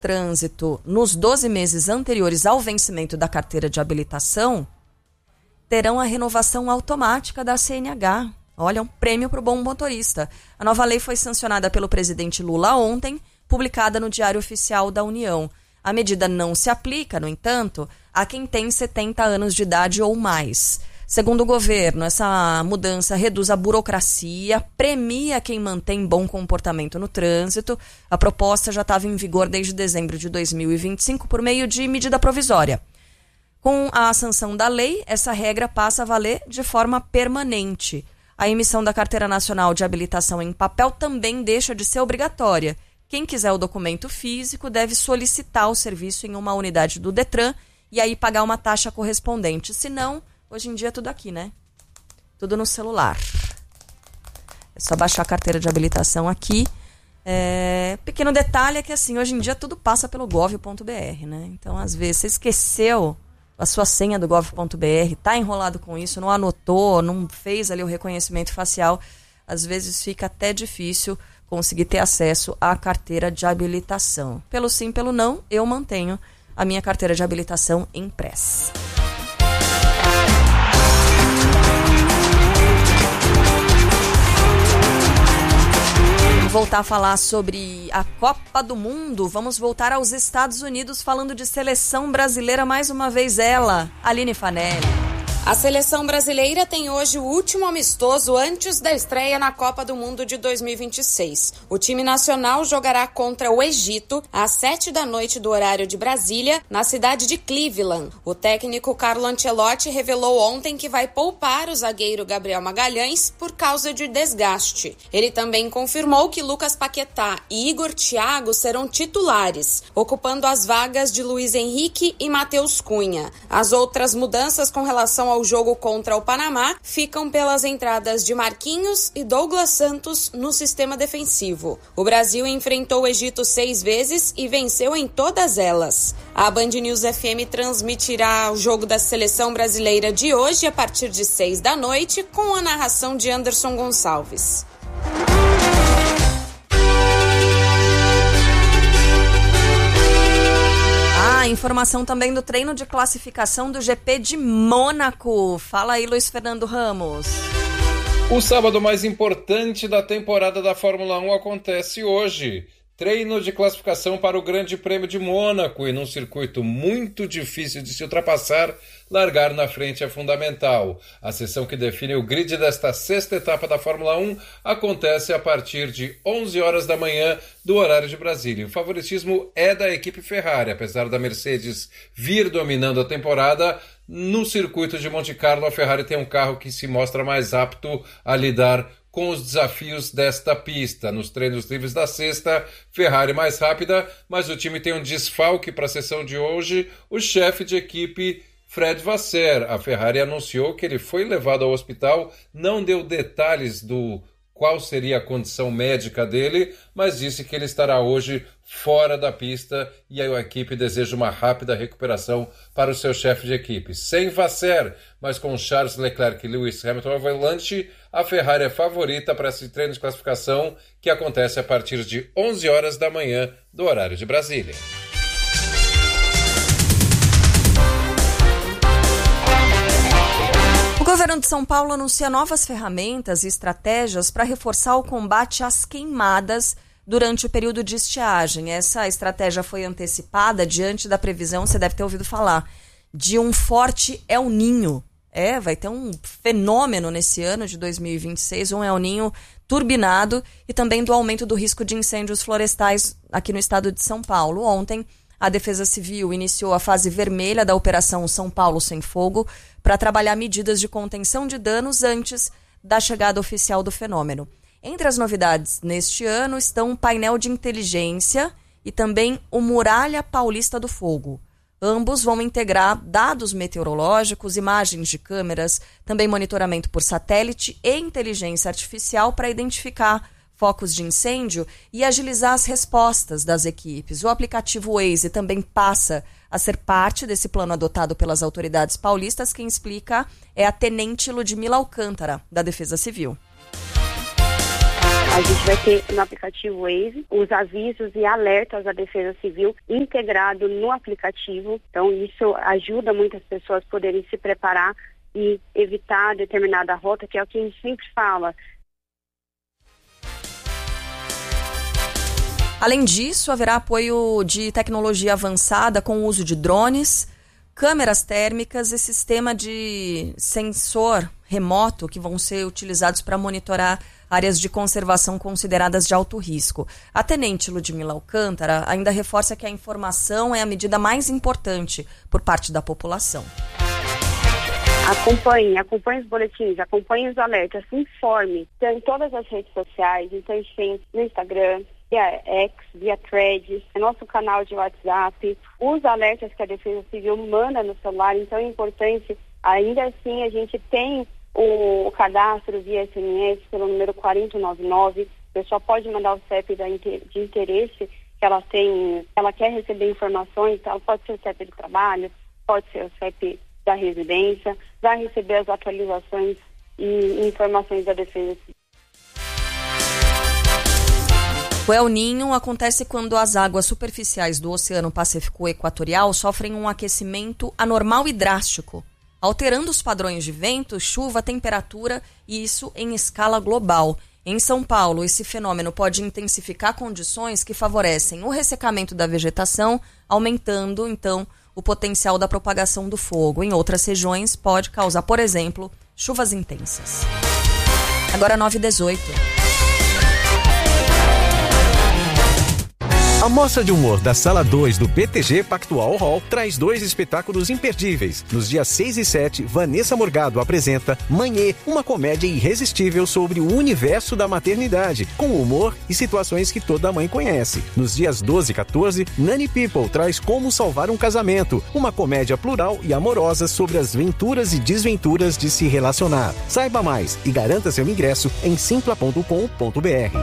trânsito nos 12 meses anteriores ao vencimento da carteira de habilitação terão a renovação automática da CNH. Olha, um prêmio para o bom motorista. A nova lei foi sancionada pelo presidente Lula ontem, publicada no Diário Oficial da União. A medida não se aplica, no entanto, a quem tem 70 anos de idade ou mais. Segundo o governo, essa mudança reduz a burocracia, premia quem mantém bom comportamento no trânsito. A proposta já estava em vigor desde dezembro de 2025 por meio de medida provisória. Com a sanção da lei, essa regra passa a valer de forma permanente. A emissão da Carteira Nacional de Habilitação em papel também deixa de ser obrigatória. Quem quiser o documento físico deve solicitar o serviço em uma unidade do Detran e aí pagar uma taxa correspondente. Se não, hoje em dia é tudo aqui, né? Tudo no celular. É só baixar a carteira de habilitação aqui. Pequeno detalhe é que assim, hoje em dia tudo passa pelo gov.br, né? Então, às vezes, você esqueceu a sua senha do gov.br, tá enrolado com isso, não anotou, não fez ali o reconhecimento facial, às vezes fica até difícil conseguir ter acesso à carteira de habilitação. Pelo sim, pelo não, eu mantenho a minha carteira de habilitação impressa. Vamos voltar a falar sobre a Copa do Mundo. Vamos voltar aos Estados Unidos falando de seleção brasileira, mais uma vez ela, Aline Fanelli. A seleção brasileira tem hoje o último amistoso antes da estreia na Copa do Mundo de 2026. O time nacional jogará contra o Egito às 19h do horário de Brasília, na cidade de Cleveland. O técnico Carlo Ancelotti revelou ontem que vai poupar o zagueiro Gabriel Magalhães por causa de desgaste. Ele também confirmou que Lucas Paquetá e Igor Thiago serão titulares, ocupando as vagas de Luiz Henrique e Matheus Cunha. As outras mudanças com relação ao jogo contra o Panamá ficam pelas entradas de Marquinhos e Douglas Santos no sistema defensivo. O Brasil enfrentou o Egito 6 vezes e venceu em todas elas. A Band News FM transmitirá o jogo da seleção brasileira de hoje a partir de 18h com a narração de Anderson Gonçalves. Informação também do treino de classificação do GP de Mônaco. Fala aí, Luiz Fernando Ramos. O sábado mais importante da temporada da Fórmula 1 acontece hoje. Treino de classificação para o Grande Prêmio de Mônaco e num circuito muito difícil de se ultrapassar, largar na frente é fundamental. A sessão que define o grid desta sexta etapa da Fórmula 1 acontece a partir de 11 horas da manhã do horário de Brasília. O favoritismo é da equipe Ferrari, apesar da Mercedes vir dominando a temporada. No circuito de Monte Carlo, a Ferrari tem um carro que se mostra mais apto a lidar com os desafios desta pista. Nos treinos livres da sexta, Ferrari mais rápida, mas o time tem um desfalque para a sessão de hoje, o chefe de equipe Fred Vasseur. A Ferrari anunciou que ele foi levado ao hospital, não deu detalhes do qual seria a condição médica dele, mas disse que ele estará hoje fora da pista e a equipe deseja uma rápida recuperação para o seu chefe de equipe. Sem Vasseur, mas com Charles Leclerc e Lewis Hamilton ao volante, a Ferrari é favorita para esse treino de classificação que acontece a partir de 11 horas da manhã do horário de Brasília. O governo de São Paulo anuncia novas ferramentas e estratégias para reforçar o combate às queimadas durante o período de estiagem. Essa estratégia foi antecipada diante da previsão, você deve ter ouvido falar, de um forte El Niño. Vai ter um fenômeno nesse ano de 2026, um El Niño turbinado e também do aumento do risco de incêndios florestais aqui no estado de São Paulo. Ontem, a Defesa Civil iniciou a fase vermelha da Operação São Paulo Sem Fogo para trabalhar medidas de contenção de danos antes da chegada oficial do fenômeno. Entre as novidades neste ano estão um painel de inteligência e também o Muralha Paulista do Fogo. Ambos vão integrar dados meteorológicos, imagens de câmeras, também monitoramento por satélite e inteligência artificial para identificar focos de incêndio e agilizar as respostas das equipes. O aplicativo Waze também passa a ser parte desse plano adotado pelas autoridades paulistas. Quem explica é a Tenente Ludmila Alcântara, da Defesa Civil. A gente vai ter no aplicativo Waze os avisos e alertas da Defesa Civil integrado no aplicativo. Então, isso ajuda muitas pessoas a poderem se preparar e evitar determinada rota, que é o que a gente sempre fala. Além disso, haverá apoio de tecnologia avançada com o uso de drones, câmeras térmicas e sistema de sensor remoto que vão ser utilizados para monitorar áreas de conservação consideradas de alto risco. A tenente Ludmila Alcântara ainda reforça que a informação é a medida mais importante por parte da população. Acompanhe os boletins, acompanhe os alertas, se informe. Então, em todas as redes sociais, então a gente tem no Instagram, via X, via Threads, nosso canal de WhatsApp, os alertas que a Defesa Civil manda no celular. Então é importante, ainda assim, a gente tem o cadastro via SMS pelo número 4099. A pessoa pode mandar o CEP de interesse que ela tem, ela quer receber informações, então pode ser o CEP de trabalho, pode ser o CEP da residência, vai receber as atualizações e informações da Defesa Civil. O El Niño acontece quando as águas superficiais do Oceano Pacífico Equatorial sofrem um aquecimento anormal e drástico, alterando os padrões de vento, chuva, temperatura, e isso em escala global. Em São Paulo, esse fenômeno pode intensificar condições que favorecem o ressecamento da vegetação, aumentando, então, o potencial da propagação do fogo. Em outras regiões, pode causar, por exemplo, chuvas intensas. Agora 9h18. A Mostra de Humor da Sala 2 do BTG Pactual Hall traz 2 espetáculos imperdíveis. Nos dias 6 e 7, Vanessa Morgado apresenta Manhê, uma comédia irresistível sobre o universo da maternidade, com humor e situações que toda mãe conhece. Nos dias 12 e 14, Nani People traz Como Salvar um Casamento, uma comédia plural e amorosa sobre as venturas e desventuras de se relacionar. Saiba mais e garanta seu ingresso em simpla.com.br.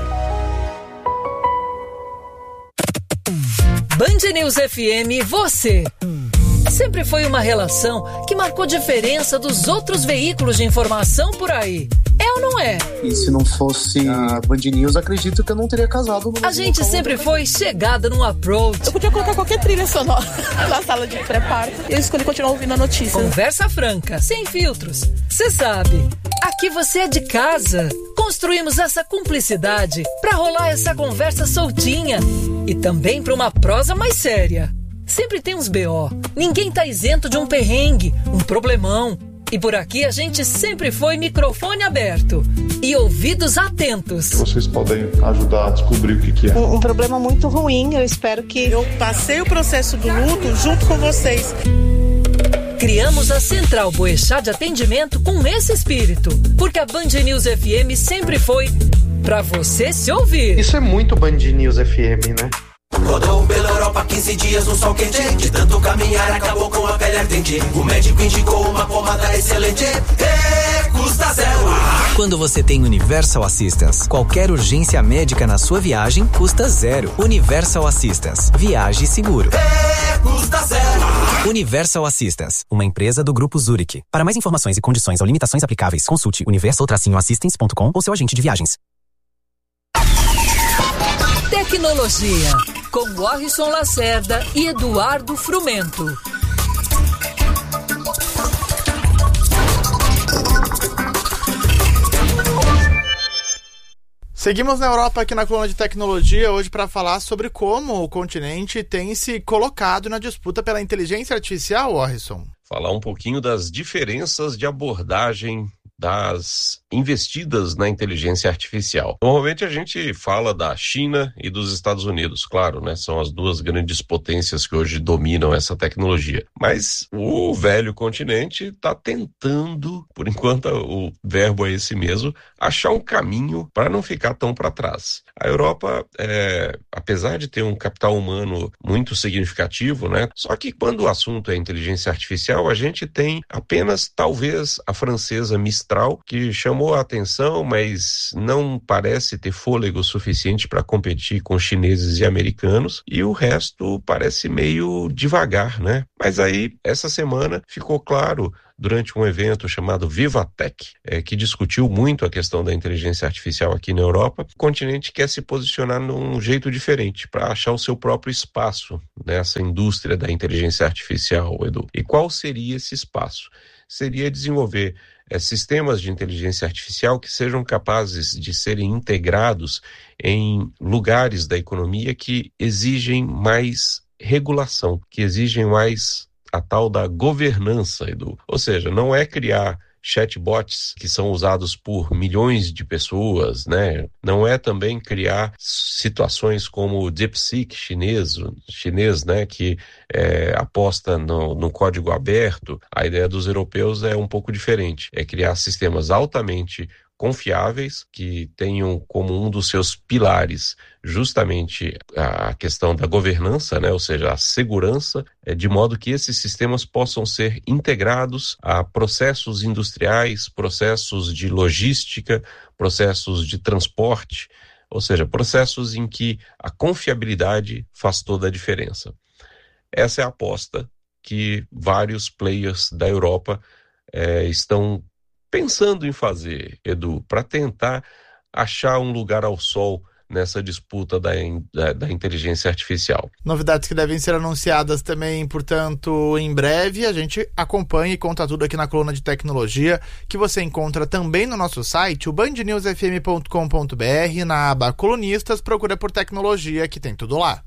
Band News FM, você. Sempre foi uma relação que marcou diferença dos outros veículos de informação por aí. É ou não é? E se não fosse a Band News, acredito que eu não teria casado. A gente sempre foi chegada num approach. Eu podia colocar qualquer trilha sonora na sala de pré-parto. Eu escolhi continuar ouvindo a notícia. Conversa franca, sem filtros. Você sabe, aqui você é de casa. Construímos essa cumplicidade pra rolar essa conversa soltinha. E também pra uma prosa mais séria. Sempre tem uns BO. Ninguém tá isento de um perrengue, um problemão. E por aqui a gente sempre foi microfone aberto e ouvidos atentos. Vocês podem ajudar a descobrir o que é. Um problema muito ruim, eu espero que... Eu passei o processo do luto junto com vocês. Criamos a Central Boechat de atendimento com esse espírito, porque a Band News FM sempre foi pra você se ouvir. Isso é muito Band News FM, né? Rodou pela Europa 15 dias no sol quente. De tanto caminhar acabou com a pele ardente. O médico indicou uma pomada excelente. Custa zero. Quando você tem Universal Assistance, qualquer urgência médica na sua viagem custa zero. Universal Assistance. Viaje seguro. Custa zero. Universal Assistance, uma empresa do Grupo Zurich. Para mais informações e condições ou limitações aplicáveis, consulte universal-assistance.com ou seu agente de viagens. Tecnologia, com Warrison Lacerda e Eduardo Frumento. Seguimos na Europa aqui na coluna de tecnologia hoje para falar sobre como o continente tem se colocado na disputa pela inteligência artificial, Warrison. Falar um pouquinho das diferenças de abordagem das investidas na inteligência artificial. Normalmente a gente fala da China e dos Estados Unidos, claro, né? São as duas grandes potências que hoje dominam essa tecnologia. Mas o velho continente está tentando, por enquanto o verbo é esse mesmo, achar um caminho para não ficar tão para trás. A Europa, apesar de ter um capital humano muito significativo, né? Só que quando o assunto é inteligência artificial, a gente tem apenas, talvez, a francesa Mistral, que chama chamou a atenção, mas não parece ter fôlego suficiente para competir com chineses e americanos, e o resto parece meio devagar, né? Mas aí, essa semana, ficou claro, durante um evento chamado VivaTech, que discutiu muito a questão da inteligência artificial aqui na Europa, o continente quer se posicionar num jeito diferente, para achar o seu próprio espaço nessa indústria da inteligência artificial, Edu. E qual seria esse espaço? Seria desenvolver sistemas de inteligência artificial que sejam capazes de serem integrados em lugares da economia que exigem mais regulação, que exigem mais a tal da governança, Edu. Ou seja, não é criar chatbots que são usados por milhões de pessoas, né? Não é também criar situações como o DeepSeek chinês, né? Que aposta no código aberto. A ideia dos europeus é um pouco diferente. É criar sistemas altamente confiáveis, que tenham como um dos seus pilares justamente a questão da governança, né? Ou seja, a segurança, de modo que esses sistemas possam ser integrados a processos industriais, processos de logística, processos de transporte, ou seja, processos em que a confiabilidade faz toda a diferença. Essa é a aposta que vários players da Europa estão pensando em fazer, Edu, para tentar achar um lugar ao sol nessa disputa da inteligência artificial. Novidades que devem ser anunciadas também, portanto, em breve. A gente acompanha e conta tudo aqui na coluna de tecnologia, que você encontra também no nosso site, o bandnewsfm.com.br, na aba colunistas, procura por tecnologia, que tem tudo lá.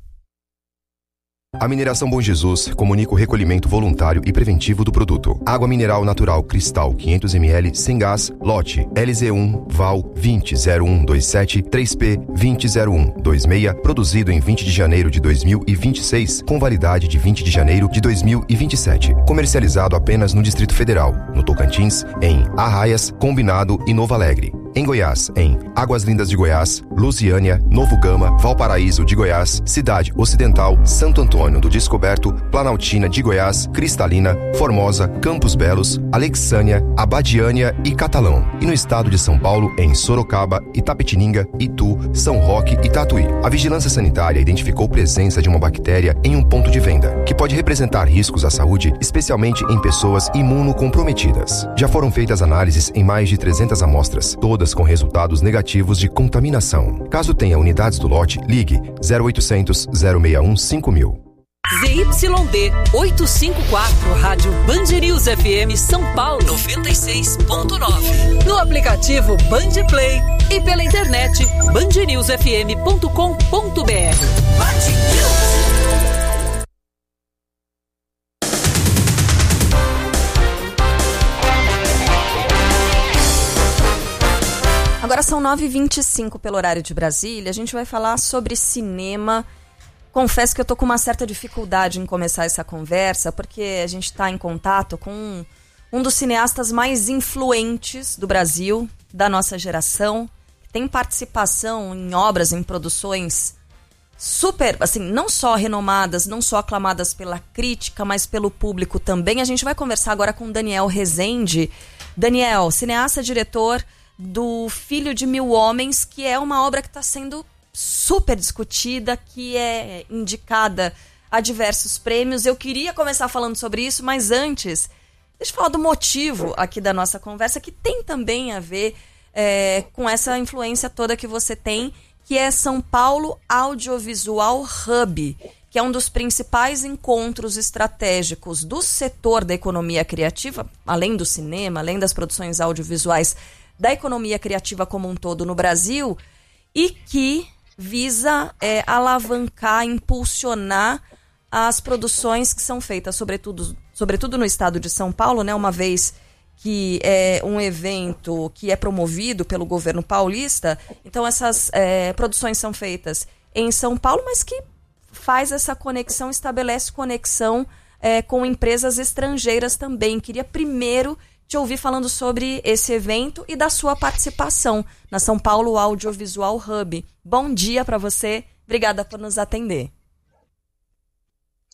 A Mineração Bom Jesus comunica o recolhimento voluntário e preventivo do produto. Água mineral natural cristal 500 ml sem gás, lote LZ1 Val 200127 3P 200126, produzido em 20 de janeiro de 2026, com validade de 20 de janeiro de 2027. Comercializado apenas no Distrito Federal, no Tocantins, em Arraias, Combinado e Novo Alegre. Em Goiás, em Águas Lindas de Goiás, Lusiânia, Novo Gama, Valparaíso de Goiás, Cidade Ocidental, Santo Antônio do Descoberto, Planaltina de Goiás, Cristalina, Formosa, Campos Belos, Alexânia, Abadiânia e Catalão. E no estado de São Paulo, em Sorocaba, Itapetininga, Itu, São Roque e Tatuí. A Vigilância Sanitária identificou presença de uma bactéria em um ponto de venda, que pode representar riscos à saúde, especialmente em pessoas imunocomprometidas. Já foram feitas análises em mais de 300 amostras, todas com resultados negativos de contaminação. Caso tenha unidades do lote, ligue 0800 061 5000. ZYD 854, Rádio Band News FM São Paulo 96.9. No aplicativo Band Play e pela internet bandnewsfm.com.br. Band News. Agora são 9h25 pelo horário de Brasília. A gente vai falar sobre cinema. Confesso que eu tô com uma certa dificuldade em começar essa conversa, porque a gente está em contato com um dos cineastas mais influentes do Brasil, da nossa geração. Tem participação em obras, em produções super, assim, não só renomadas, não só aclamadas pela crítica, mas pelo público também. A gente vai conversar agora com Daniel Rezende. Daniel, cineasta, diretor do Filho de Mil Homens, que é uma obra que está sendo super discutida, que é indicada a diversos prêmios. Eu queria começar falando sobre isso, mas antes, deixa eu falar do motivo aqui da nossa conversa, que tem também a ver com essa influência toda que você tem, que é São Paulo Audiovisual Hub, que é um dos principais encontros estratégicos do setor da economia criativa, além do cinema, além das produções audiovisuais, da economia criativa como um todo no Brasil, e que visa alavancar, impulsionar as produções que são feitas, sobretudo no estado de São Paulo, né, uma vez que é um evento que é promovido pelo governo paulista. Então essas produções são feitas em São Paulo, mas que faz essa conexão, estabelece conexão com empresas estrangeiras também. Queria primeiro te ouvir falando sobre esse evento e da sua participação na São Paulo Audiovisual Hub. Bom dia para você, obrigada por nos atender.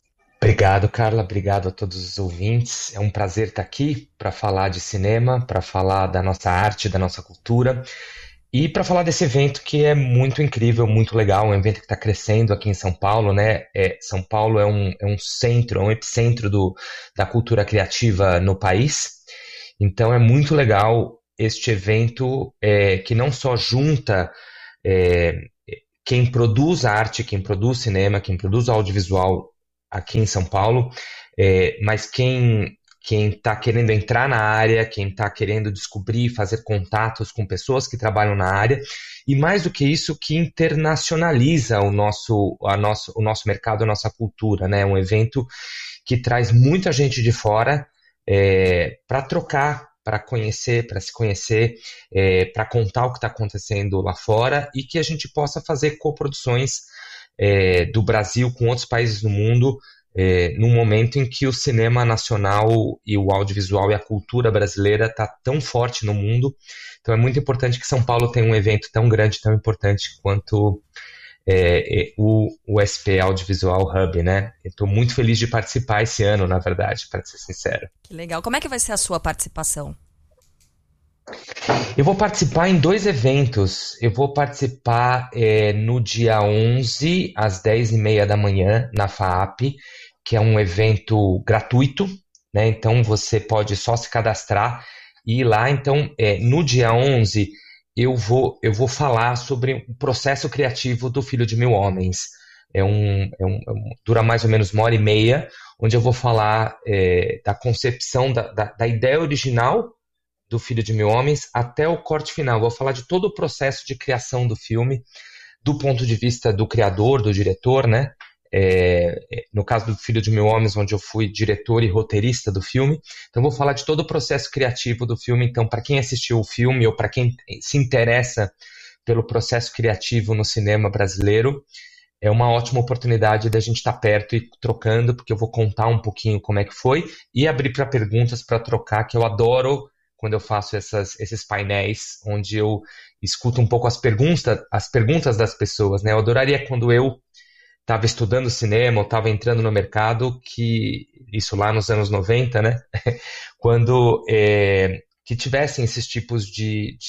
Obrigado, Carla. Obrigado a todos os ouvintes. É um prazer estar aqui para falar de cinema, para falar da nossa arte, da nossa cultura e para falar desse evento que é muito incrível, muito legal. Um evento que está crescendo aqui em São Paulo, né? São Paulo é um centro, é um epicentro da cultura criativa no país. Então é muito legal este evento que não só junta quem produz arte, quem produz cinema, quem produz audiovisual aqui em São Paulo, mas quem está querendo entrar na área, quem está querendo descobrir, fazer contatos com pessoas que trabalham na área, e mais do que isso, que internacionaliza o nosso mercado, a nossa cultura, né? Um evento que traz muita gente de fora para trocar, para conhecer, para se conhecer, para contar o que está acontecendo lá fora e que a gente possa fazer coproduções do Brasil com outros países do mundo, num momento em que o cinema nacional e o audiovisual e a cultura brasileira está tão forte no mundo. Então é muito importante que São Paulo tenha um evento tão grande, tão importante quanto o SP Audiovisual Hub, né? Eu estou muito feliz de participar esse ano, na verdade, para ser sincero. Que legal. Como é que vai ser a sua participação? Eu vou participar em 2 eventos. Eu vou participar no dia 11, às 10h30 da manhã, na FAAP, que é um evento gratuito, né? Então você pode só se cadastrar e ir lá. Então, no dia 11, eu vou falar sobre o processo criativo do Filho de Mil Homens. Dura mais ou menos 1h30, onde eu vou falar da concepção, da ideia original do Filho de Mil Homens até o corte final. Vou falar de todo o processo de criação do filme, do ponto de vista do criador, do diretor, né? No caso do Filho de Mil Homens, onde eu fui diretor e roteirista do filme. Então vou falar de todo o processo criativo do filme. Então, para quem assistiu o filme ou para quem se interessa pelo processo criativo no cinema brasileiro, é uma ótima oportunidade da gente estar perto e trocando, porque eu vou contar um pouquinho como é que foi e abrir para perguntas para trocar, que eu adoro quando eu faço esses painéis, onde eu escuto um pouco as perguntas das pessoas, né? Eu adoraria quando eu estava estudando cinema, ou estava entrando no mercado, que isso lá nos anos 90, né? Quando que tivessem esses tipos de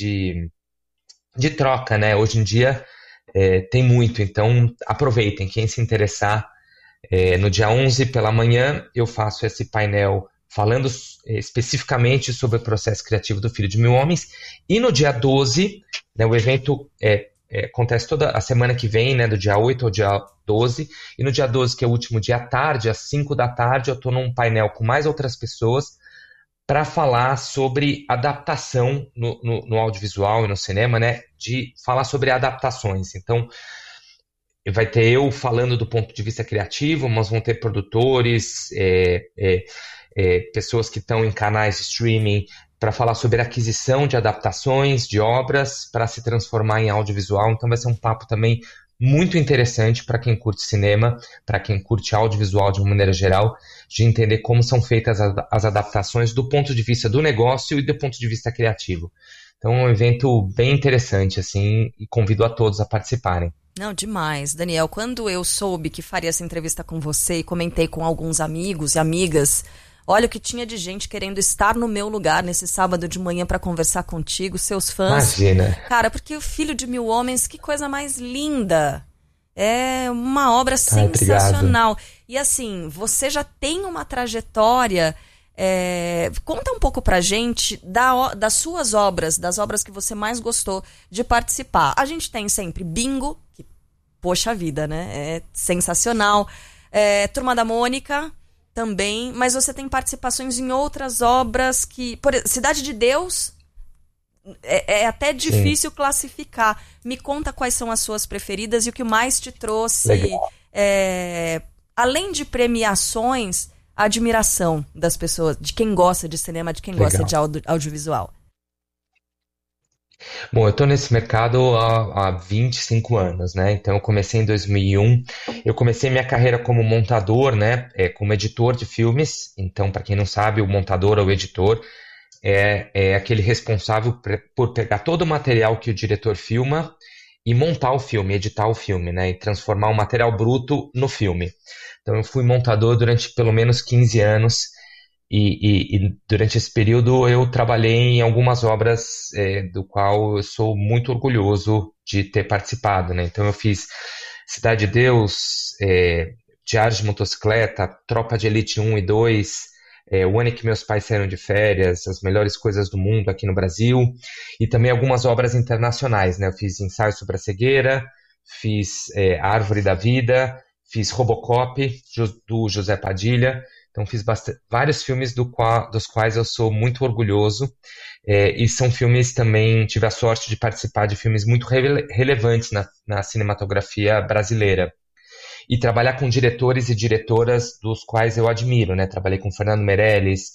troca, né? Hoje em dia tem muito, então aproveitem, quem se interessar. No dia 11 pela manhã eu faço esse painel falando especificamente sobre o processo criativo do Filho de Mil Homens, e no dia 12, né, o evento acontece toda a semana que vem, né, do dia 8 ao dia 12, e no dia 12, que é o último dia à tarde, às 5 da tarde, eu estou num painel com mais outras pessoas para falar sobre adaptação no audiovisual e no cinema, né, de falar sobre adaptações. Então, vai ter eu falando do ponto de vista criativo, mas vão ter produtores, pessoas que estão em canais de streaming para falar sobre a aquisição de adaptações de obras para se transformar em audiovisual. Então vai ser um papo também muito interessante para quem curte cinema, para quem curte audiovisual de uma maneira geral, de entender como são feitas as adaptações do ponto de vista do negócio e do ponto de vista criativo. Então é um evento bem interessante, assim, e convido a todos a participarem. Não, demais. Daniel, quando eu soube que faria essa entrevista com você e comentei com alguns amigos e amigas, olha o que tinha de gente querendo estar no meu lugar nesse sábado de manhã para conversar contigo, seus fãs. Imagina. Cara, porque o Filho de Mil Homens, que coisa mais linda. É uma obra sensacional. Obrigado. E assim, você já tem uma trajetória. Conta um pouco pra gente das suas obras, das obras que você mais gostou de participar. A gente tem sempre Bingo, que, poxa vida, né? É sensacional. Turma da Mônica também, mas você tem participações em outras obras que... Cidade de Deus é até difícil classificar. Me conta quais são as suas preferidas e o que mais te trouxe, além de premiações, a admiração das pessoas, de quem gosta de cinema, de quem gosta de audiovisual. Bom, eu estou nesse mercado há 25 anos, né? Então eu comecei em 2001. Eu comecei minha carreira como montador, né? Como editor de filmes. Então, para quem não sabe, o montador ou o editor é aquele responsável por pegar todo o material que o diretor filma e montar o filme, editar o filme, né? E transformar o material bruto no filme. Então eu fui montador durante pelo menos 15 anos e durante esse período eu trabalhei em algumas obras do qual eu sou muito orgulhoso de ter participado, né? Então eu fiz Cidade de Deus, Diários de Motocicleta, Tropa de Elite 1 e 2, O Ano em que Meus Pais Saíram de Férias, As Melhores Coisas do Mundo aqui no Brasil, e também algumas obras internacionais, né? Eu fiz Ensaio sobre a Cegueira, fiz Árvore da Vida, fiz Robocop, do José Padilha. Então fiz vários filmes dos quais eu sou muito orgulhoso, e são filmes também, tive a sorte de participar de filmes muito relevantes na cinematografia brasileira. E trabalhar com diretores e diretoras dos quais eu admiro, né? Trabalhei com Fernando Meirelles,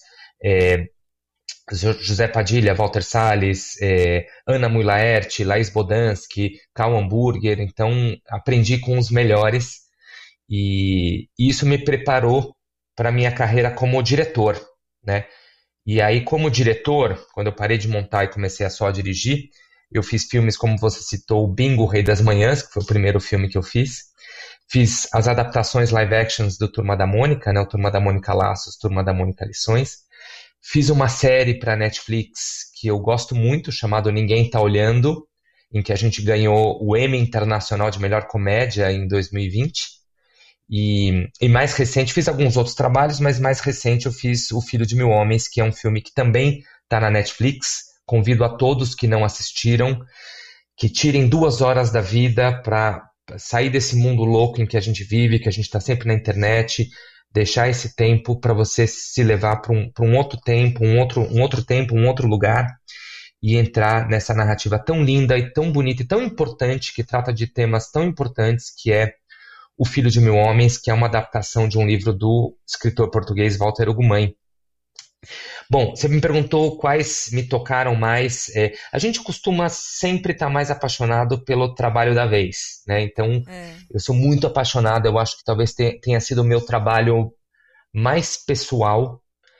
José Padilha, Walter Salles, Ana Mui Laerte, Laís Bodansky, Karl Hamburger. Então aprendi com os melhores e isso me preparou para a minha carreira como diretor, né? E aí, como diretor, quando eu parei de montar e comecei a só dirigir, eu fiz filmes como você citou, Bingo, Rei das Manhãs, que foi o primeiro filme que eu fiz. Fiz as adaptações live actions do Turma da Mônica, né? O Turma da Mônica Laços, Turma da Mônica Lições. Fiz uma série para Netflix que eu gosto muito, chamado Ninguém Tá Olhando, em que a gente ganhou o Emmy Internacional de Melhor Comédia em 2020. E mais recente, fiz alguns outros trabalhos, mas mais recente eu fiz O Filho de Mil Homens, que é um filme que também está na Netflix. Convido a todos que não assistiram, que tirem 2 horas da vida para sair desse mundo louco em que a gente vive, que a gente está sempre na internet, deixar esse tempo para você se levar para um outro tempo, um outro lugar, e entrar nessa narrativa tão linda e tão bonita e tão importante, que trata de temas tão importantes, que é O Filho de Mil Homens, que é uma adaptação de um livro do escritor português Walter Ugumãe. Bom, você me perguntou quais me tocaram mais. A gente costuma sempre estar mais apaixonado pelo trabalho da vez, né? Então, eu sou muito apaixonado. Eu acho que talvez tenha sido o meu trabalho mais pessoal,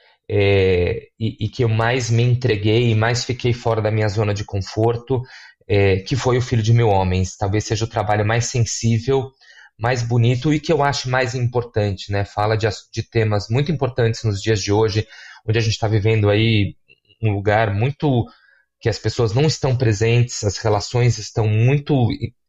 e que eu mais me entreguei e mais fiquei fora da minha zona de conforto, que foi O Filho de Mil Homens. Talvez seja o trabalho mais sensível, mais bonito e que eu acho mais importante, né? Fala de temas muito importantes nos dias de hoje, onde a gente está vivendo aí um lugar muito que as pessoas não estão presentes, as relações estão muito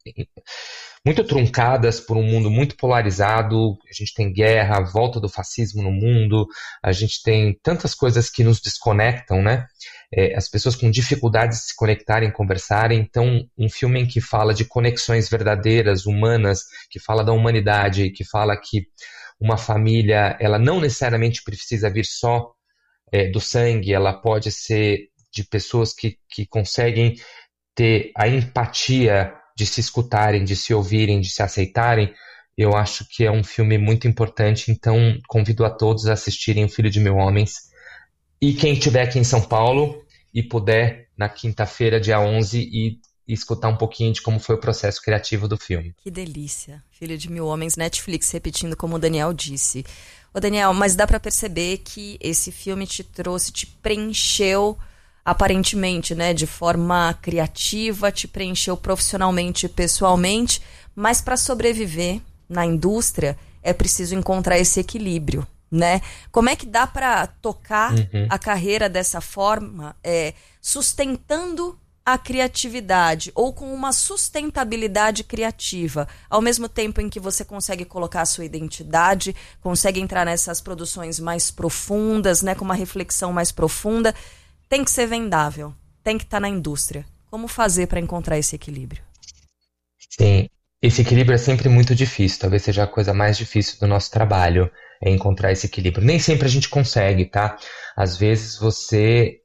truncadas por um mundo muito polarizado. A gente tem guerra, a volta do fascismo no mundo, a gente tem tantas coisas que nos desconectam, né? As pessoas com dificuldade de se conectarem, conversarem. Então, um filme em que fala de conexões verdadeiras, humanas, que fala da humanidade, que fala que uma família, ela não necessariamente precisa vir só do sangue, ela pode ser de pessoas que conseguem ter a empatia de se escutarem, de se ouvirem, de se aceitarem. Eu acho que é um filme muito importante, então convido a todos a assistirem O Filho de Mil Homens. E quem estiver aqui em São Paulo e puder, na quinta-feira, dia 11, e escutar um pouquinho de como foi o processo criativo do filme. Que delícia. Filho de Mil Homens, Netflix, repetindo como o Daniel disse. Ô Daniel, mas dá pra perceber que esse filme te preencheu aparentemente, né, de forma criativa, te preencheu profissionalmente e pessoalmente, mas para sobreviver na indústria é preciso encontrar esse equilíbrio, né? Como é que dá para tocar a carreira dessa forma, sustentando a criatividade ou com uma sustentabilidade criativa, ao mesmo tempo em que você consegue colocar a sua identidade, consegue entrar nessas produções mais profundas, né, com uma reflexão mais profunda? Tem que ser vendável, tem que estar na indústria. Como fazer para encontrar esse equilíbrio? Sim, esse equilíbrio é sempre muito difícil, talvez seja a coisa mais difícil do nosso trabalho, é encontrar esse equilíbrio. Nem sempre a gente consegue, tá? Às vezes você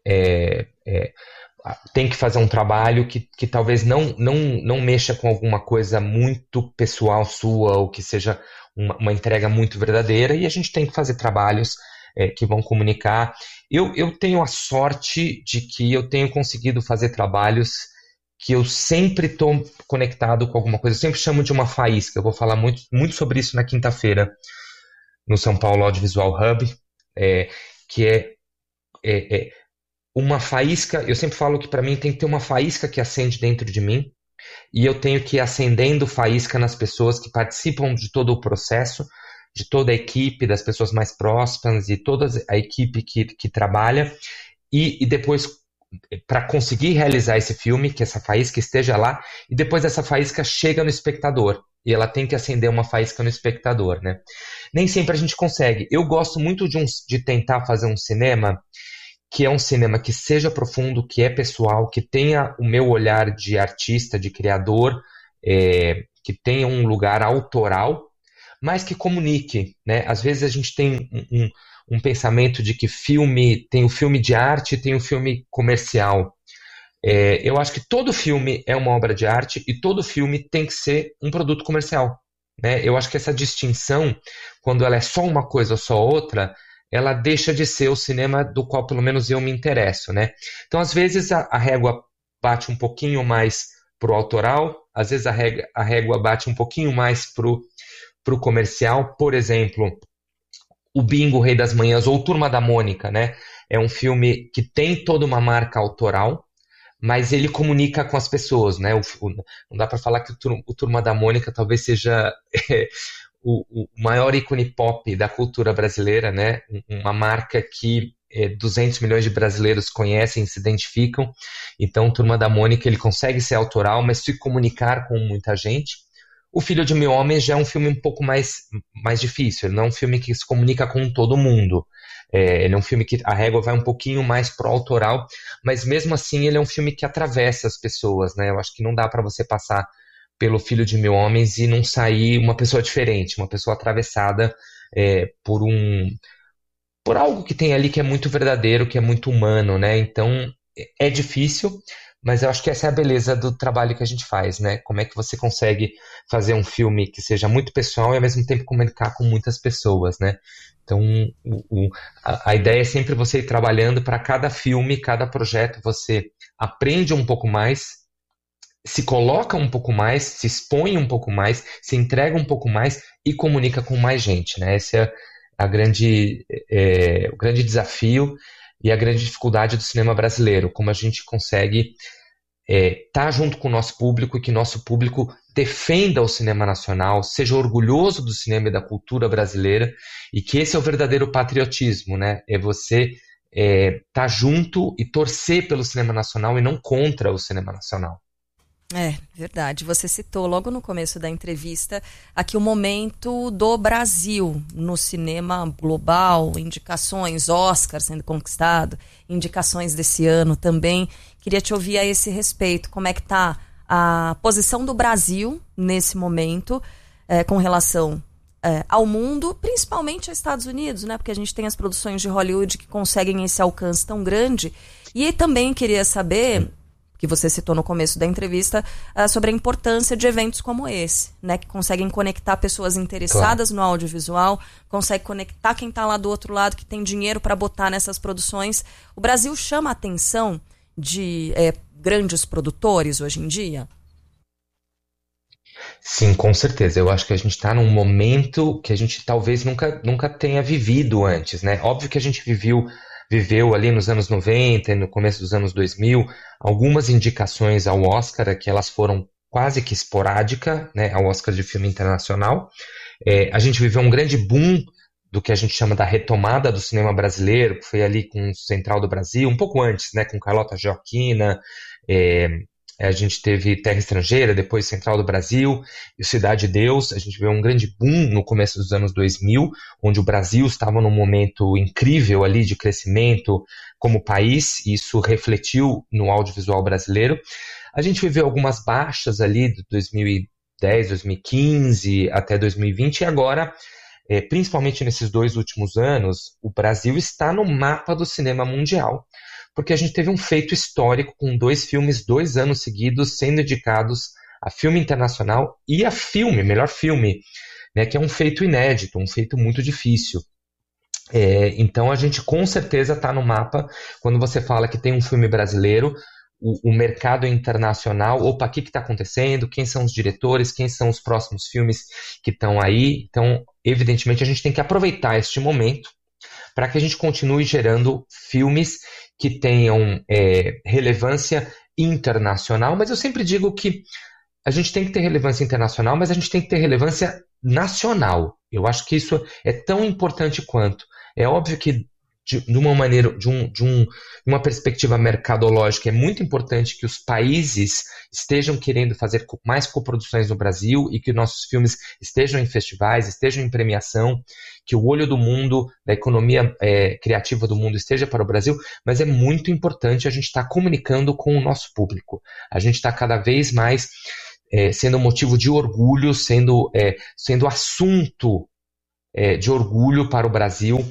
tem que fazer um trabalho que talvez não mexa com alguma coisa muito pessoal sua, ou que seja uma entrega muito verdadeira, e a gente tem que fazer trabalhos que vão comunicar. Eu tenho a sorte de que eu tenho conseguido fazer trabalhos que eu sempre estou conectado com alguma coisa. Eu sempre chamo de uma faísca. Eu vou falar muito sobre isso na quinta-feira no São Paulo Audiovisual Hub, que é uma faísca. Eu sempre falo que para mim tem que ter uma faísca que acende dentro de mim, e eu tenho que ir acendendo faísca nas pessoas que participam de todo o processo, de toda a equipe, das pessoas mais próximas e toda a equipe que trabalha, e depois para conseguir realizar esse filme, que essa faísca esteja lá, e depois essa faísca chega no espectador, e ela tem que acender uma faísca no espectador, né? Nem sempre a gente consegue. Eu gosto muito de tentar fazer um cinema que é um cinema que seja profundo, que é pessoal, que tenha o meu olhar de artista, de criador, que tenha um lugar autoral, mas que comunique, né? Às vezes a gente tem um pensamento de que tem o filme de arte e tem o filme comercial. Eu acho que todo filme é uma obra de arte e todo filme tem que ser um produto comercial, né? Eu acho que essa distinção, quando ela é só uma coisa ou só outra, ela deixa de ser o cinema do qual pelo menos eu me interesso, né? Então, às vezes, a régua bate um pouquinho mais pro autoral, às vezes a régua bate um pouquinho mais pro comercial. Por exemplo, o Bingo, o Rei das Manhãs, ou Turma da Mônica, né? É um filme que tem toda uma marca autoral, mas ele comunica com as pessoas, né? Não dá para falar que o Turma da Mônica talvez seja o maior ícone pop da cultura brasileira, né? Uma marca que 200 milhões de brasileiros conhecem, se identificam. Então, o Turma da Mônica, ele consegue ser autoral, mas se comunicar com muita gente. O Filho de Mil Homens já é um filme um pouco mais difícil. Ele não é um filme que se comunica com todo mundo. Ele é um filme que a régua vai um pouquinho mais pro autoral, mas mesmo assim ele é um filme que atravessa as pessoas, né? Eu acho que não dá para você passar pelo Filho de Mil Homens e não sair uma pessoa diferente, uma pessoa atravessada por algo que tem ali que é muito verdadeiro, que é muito humano, né? Então é difícil, mas eu acho que essa é a beleza do trabalho que a gente faz, né? Como é que você consegue fazer um filme que seja muito pessoal e ao mesmo tempo comunicar com muitas pessoas, né? Então a ideia é sempre você ir trabalhando para cada filme, cada projeto, você aprende um pouco mais, se coloca um pouco mais, se expõe um pouco mais, se entrega um pouco mais e comunica com mais gente, né? Esse é o grande desafio e a grande dificuldade do cinema brasileiro, como a gente consegue estar junto com o nosso público e que nosso público defenda o cinema nacional, seja orgulhoso do cinema e da cultura brasileira, e que esse é o verdadeiro patriotismo, né? É você estar junto e torcer pelo cinema nacional e não contra o cinema nacional. Verdade. Você citou logo no começo da entrevista aqui o momento do Brasil no cinema global, indicações, Oscar sendo conquistado, indicações desse ano também. Queria te ouvir a esse respeito. Como é que está a posição do Brasil nesse momento com relação ao mundo, principalmente aos Estados Unidos, né? Porque a gente tem as produções de Hollywood que conseguem esse alcance tão grande. E também queria saber, que você citou no começo da entrevista, sobre a importância de eventos como esse, né, que conseguem conectar pessoas interessadas no audiovisual, consegue conectar quem está lá do outro lado, que tem dinheiro para botar nessas produções. O Brasil chama a atenção de grandes produtores hoje em dia? Sim, com certeza. Eu acho que a gente está num momento que a gente talvez nunca tenha vivido antes, né? Óbvio que a gente viveu ali nos anos 90 e no começo dos anos 2000 algumas indicações ao Oscar, que elas foram quase que esporádicas, né, ao Oscar de filme internacional. A gente viveu um grande boom do que a gente chama da retomada do cinema brasileiro, que foi ali com o Central do Brasil, um pouco antes, né, com Carlota Joaquina, a gente teve Terra Estrangeira, depois Central do Brasil e Cidade de Deus. A gente viu um grande boom no começo dos anos 2000, onde o Brasil estava num momento incrível ali de crescimento como país, e isso refletiu no audiovisual brasileiro. A gente viveu algumas baixas ali de 2010, 2015 até 2020, e agora, principalmente nesses 2 últimos anos, o Brasil está no mapa do cinema mundial, porque a gente teve um feito histórico com 2 filmes, 2 anos seguidos, sendo indicados a filme internacional e a melhor filme, né, que é um feito inédito, um feito muito difícil. Então a gente com certeza está no mapa. Quando você fala que tem um filme brasileiro, o mercado internacional, opa, o que está acontecendo, quem são os diretores, quem são os próximos filmes que estão aí. Então, evidentemente, a gente tem que aproveitar este momento para que a gente continue gerando filmes que tenham relevância internacional, mas eu sempre digo que a gente tem que ter relevância internacional, mas a gente tem que ter relevância nacional, Eu acho que isso é tão importante quanto. É óbvio que de uma maneira, de uma perspectiva mercadológica, é muito importante que os países estejam querendo fazer mais coproduções no Brasil e que nossos filmes estejam em festivais, estejam em premiação, que o olho do mundo, da economia criativa do mundo esteja para o Brasil, mas é muito importante a gente estar comunicando com o nosso público. A gente está cada vez mais sendo motivo de orgulho, sendo assunto de orgulho para o Brasil,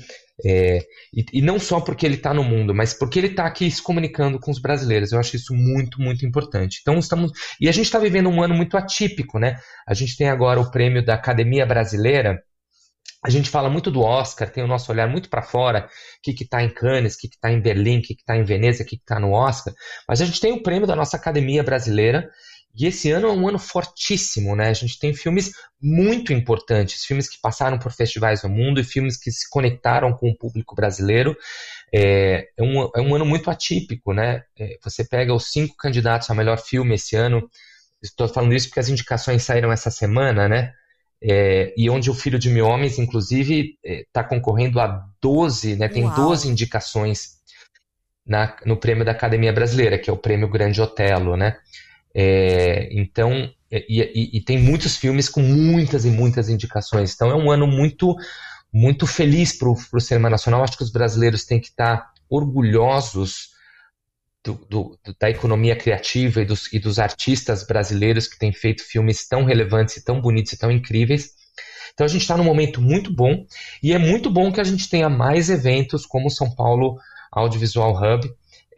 e não só porque ele está no mundo, mas porque ele está aqui se comunicando com os brasileiros. Eu acho isso muito, muito importante. Então e a gente está vivendo um ano muito atípico, né? A gente tem agora o prêmio da Academia Brasileira. A gente fala muito do Oscar, tem o nosso olhar muito para fora, o que está em Cannes, o que está em Berlim, o que está em Veneza, o que está no Oscar. Mas a gente tem o prêmio da nossa Academia Brasileira, e esse ano é um ano fortíssimo, né? A gente tem filmes muito importantes, filmes que passaram por festivais no mundo e filmes que se conectaram com o público brasileiro. É um ano muito atípico, né? Você pega os 5 candidatos a melhor filme esse ano. Estou falando isso porque as indicações saíram essa semana, né? E onde O Filho de Mil Homens, inclusive, está concorrendo a 12, né? Tem 12 indicações no prêmio da Academia Brasileira, que é o prêmio Grande Otelo, né? Então, tem muitos filmes com muitas e muitas indicações. Então é um ano muito, muito feliz para o cinema nacional. Acho que os brasileiros têm que estar orgulhosos da economia criativa e dos artistas brasileiros que têm feito filmes tão relevantes e tão bonitos e tão incríveis. Então a gente está num momento muito bom, e é muito bom que a gente tenha mais eventos como o São Paulo Audiovisual Hub,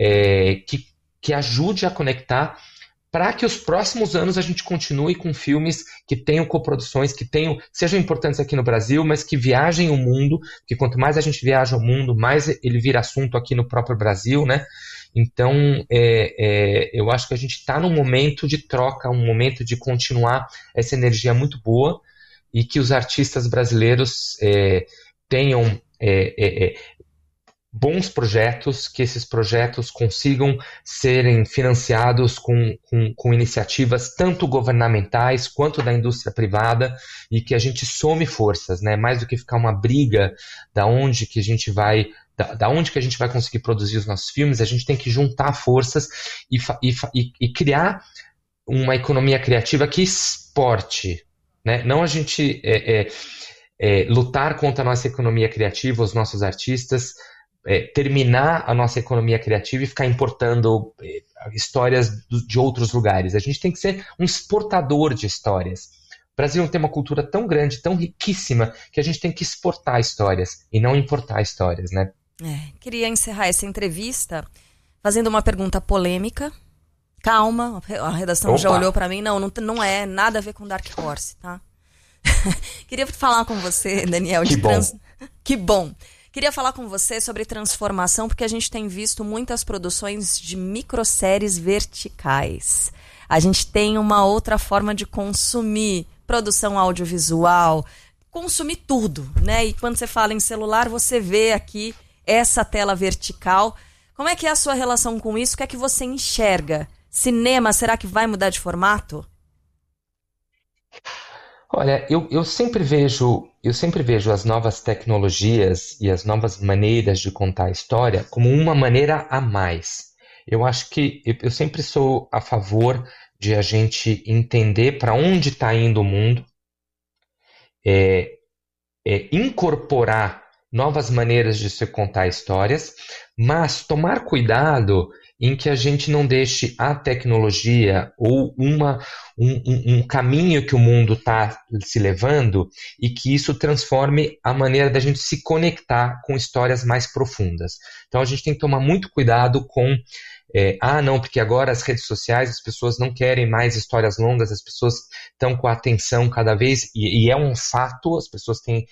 que ajude a conectar, para que os próximos anos a gente continue com filmes que tenham coproduções, que sejam importantes aqui no Brasil, mas que viajem o mundo, porque quanto mais a gente viaja o mundo, mais ele vira assunto aqui no próprio Brasil, né? Então, eu acho que a gente está num momento de troca, um momento de continuar essa energia muito boa, e que os artistas brasileiros tenham bons projetos, que esses projetos consigam serem financiados com iniciativas tanto governamentais quanto da indústria privada, e que a gente some forças, né? Mais do que ficar uma briga da onde que a gente vai conseguir produzir os nossos filmes, a gente tem que juntar forças e criar uma economia criativa que exporte, né? Não a gente lutar contra a nossa economia criativa, os nossos artistas, terminar a nossa economia criativa e ficar importando histórias de outros lugares. A gente tem que ser um exportador de histórias. O Brasil tem uma cultura tão grande, tão riquíssima, que a gente tem que exportar histórias e não importar histórias, né? Queria encerrar essa entrevista fazendo uma pergunta polêmica. Calma, a redação já olhou para mim. Não é nada a ver com Dark Horse, tá? Queria falar com você, Daniel. Que bom. Queria falar com você sobre transformação, porque a gente tem visto muitas produções de microséries verticais. A gente tem uma outra forma de consumir produção audiovisual, consumir tudo, né? E quando você fala em celular, você vê aqui essa tela vertical. Como é que é a sua relação com isso? O que é que você enxerga? Cinema, será que vai mudar de formato? Olha, eu sempre vejo as novas tecnologias e as novas maneiras de contar a história como uma maneira a mais. Eu acho que eu sempre sou a favor de a gente entender para onde está indo o mundo, incorporar novas maneiras de se contar histórias, mas tomar cuidado em que a gente não deixe a tecnologia ou um caminho que o mundo está se levando, e que isso transforme a maneira da gente se conectar com histórias mais profundas. Então a gente tem que tomar muito cuidado com não, porque agora as redes sociais, as pessoas não querem mais histórias longas, as pessoas estão com a atenção cada vez, e é um fato, as pessoas têm...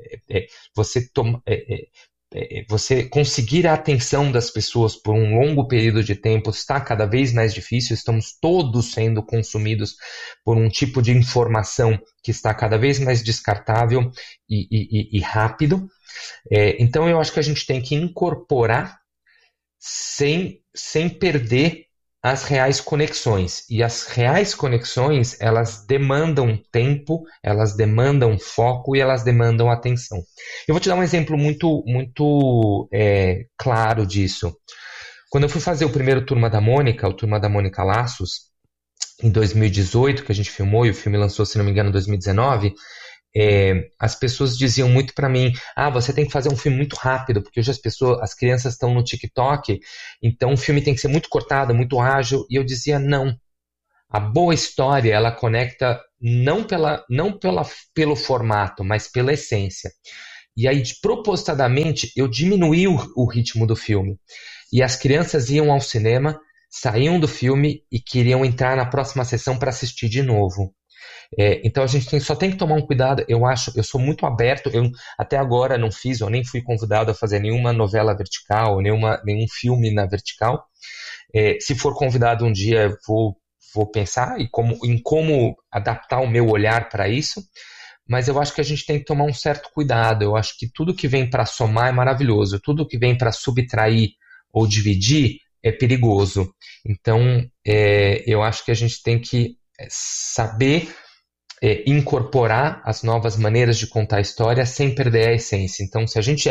Você conseguir a atenção das pessoas por um longo período de tempo está cada vez mais difícil. Estamos todos sendo consumidos por um tipo de informação que está cada vez mais descartável e rápido. Então eu acho que a gente tem que incorporar sem perder as reais conexões. E as reais conexões, elas demandam tempo, elas demandam foco e elas demandam atenção. Eu vou te dar um exemplo muito claro disso. Quando eu fui fazer o primeiro Turma da Mônica, o Turma da Mônica Laços, em 2018, que a gente filmou, e o filme lançou, se não me engano, em 2019, as pessoas diziam muito para mim, você tem que fazer um filme muito rápido, porque hoje as crianças estão no TikTok, então o filme tem que ser muito cortado, muito ágil, e eu dizia, não. A boa história, ela conecta não pelo formato, mas pela essência. E aí, propositadamente, eu diminuí o ritmo do filme. E as crianças iam ao cinema, saíam do filme e queriam entrar na próxima sessão para assistir de novo. Então a gente só tem que tomar um cuidado. Eu sou muito aberto. Eu até agora não fiz, ou nem fui convidado a fazer nenhuma novela vertical, nenhum filme na vertical. Se for convidado um dia, vou pensar em como adaptar o meu olhar para isso. Mas eu acho que a gente tem que tomar um certo cuidado. Eu acho que tudo que vem para somar é maravilhoso. Tudo que vem para subtrair ou dividir é perigoso. Então, eu acho que a gente tem que saber incorporar as novas maneiras de contar a história sem perder a essência. Então, se a gente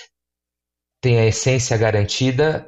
tem a essência garantida,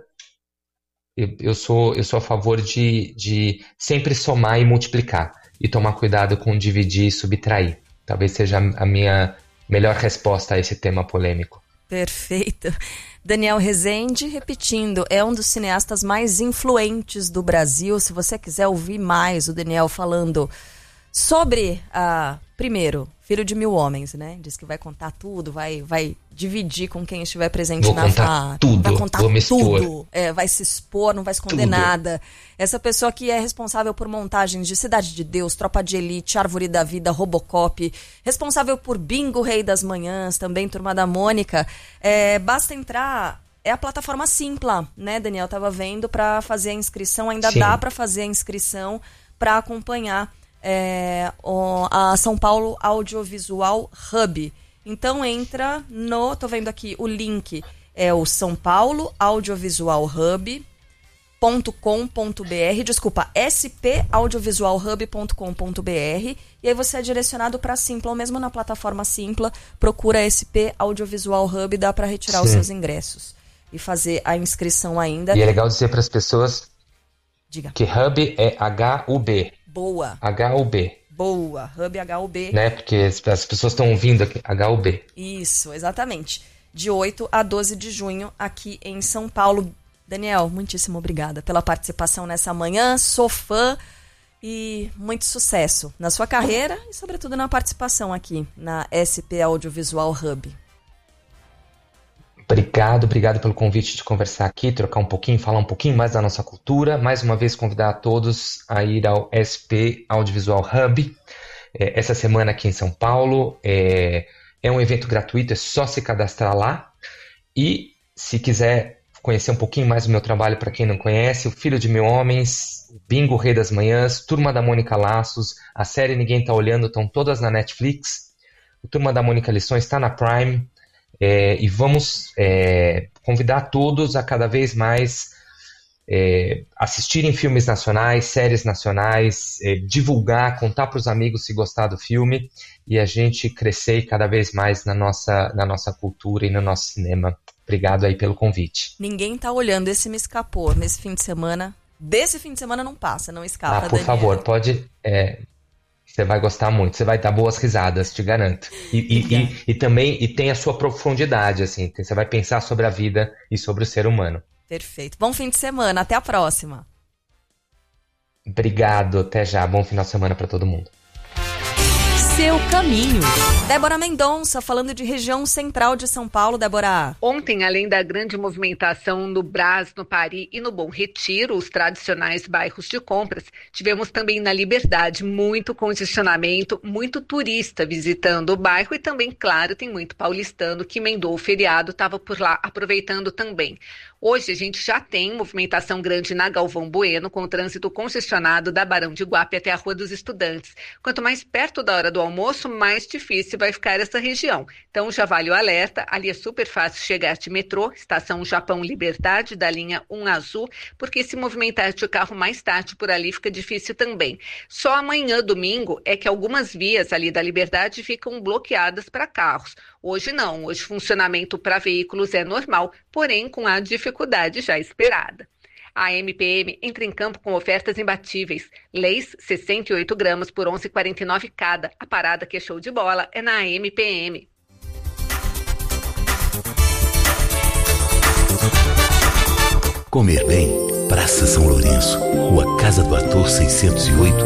eu sou a favor de sempre somar e multiplicar e tomar cuidado com dividir e subtrair. Talvez seja a minha melhor resposta a esse tema polêmico. Perfeito. Daniel Rezende, repetindo, é um dos cineastas mais influentes do Brasil. Se você quiser ouvir mais o Daniel falando sobre, primeiro, Filho de Mil Homens, né? Diz que vai contar tudo, vai dividir com quem estiver presente na FAP. Vai contar tudo. Vai se expor, não vai esconder nada. Essa pessoa que é responsável por montagens de Cidade de Deus, Tropa de Elite, Árvore da Vida, Robocop, responsável por Bingo Rei das Manhãs, também Turma da Mônica. Basta entrar... É a plataforma Simpla, né, Daniel? Tava vendo para fazer a inscrição. Ainda Sim. Dá para fazer a inscrição para acompanhar a São Paulo Audiovisual Hub. Então entra tô vendo aqui o link, é o São Paulo Audiovisual Hub.com.br, desculpa, spaudiovisualhub.com.br, e aí você é direcionado para Simpla, ou mesmo na plataforma Simpla, procura SP Audiovisual Hub, dá para retirar Sim. os seus ingressos e fazer a inscrição ainda. E é legal dizer para as pessoas que Hub é HUB. Boa. HUB. Boa. Hub HUB. Né? Porque as pessoas estão ouvindo aqui. HUB. Isso, exatamente. De 8 a 12 de junho aqui em São Paulo. Daniel, muitíssimo obrigada pela participação nessa manhã. Sou fã e muito sucesso na sua carreira e, sobretudo, na participação aqui na SP Audiovisual Hub. Obrigado pelo convite de conversar aqui, trocar um pouquinho, falar um pouquinho mais da nossa cultura. Mais uma vez convidar a todos a ir ao SP Audiovisual Hub, essa semana aqui em São Paulo. É um evento gratuito, é só se cadastrar lá. E se quiser conhecer um pouquinho mais do meu trabalho, para quem não conhece, o Filho de Mil Homens, Bingo Rei das Manhãs, Turma da Mônica Laços, a série Ninguém Tá Olhando, estão todas na Netflix. O Turma da Mônica Lições está na Prime. E vamos convidar todos a cada vez mais assistirem filmes nacionais, séries nacionais, divulgar, contar para os amigos se gostar do filme e a gente crescer cada vez mais na nossa cultura e no nosso cinema. Obrigado aí pelo convite. Ninguém tá olhando, esse me escapou nesse fim de semana. Desse fim de semana não passa, não escapa. Por favor, pode... Você vai gostar muito, você vai dar boas risadas, te garanto. E também tem a sua profundidade, assim. Você vai pensar sobre a vida e sobre o ser humano. Perfeito. Bom fim de semana, até a próxima. Obrigado, até já. Bom final de semana para todo mundo. Seu caminho. Débora Mendonça, falando de região central de São Paulo. Débora. Ontem, além da grande movimentação no Brás, no Pari e no Bom Retiro, os tradicionais bairros de compras, tivemos também na Liberdade muito congestionamento, muito turista visitando o bairro e também, claro, tem muito paulistano que emendou o feriado, estava por lá aproveitando também. Hoje a gente já tem movimentação grande na Galvão Bueno, com o trânsito congestionado da Barão de Guape até a Rua dos Estudantes. Quanto mais perto da hora do almoço, mais difícil vai ficar essa região. Então já vale o alerta, ali é super fácil chegar de metrô, estação Japão Liberdade, da linha 1 azul, porque se movimentar de carro mais tarde por ali fica difícil também. Só amanhã, domingo, é que algumas vias ali da Liberdade ficam bloqueadas para carros. Hoje não, hoje funcionamento para veículos é normal, porém com a dificuldade já esperada. A MPM entra em campo com ofertas imbatíveis. Leis, 68 gramas por 11,49 cada. A parada que é show de bola é na MPM. Comer bem, Praça São Lourenço, Rua Casa do Ator 608,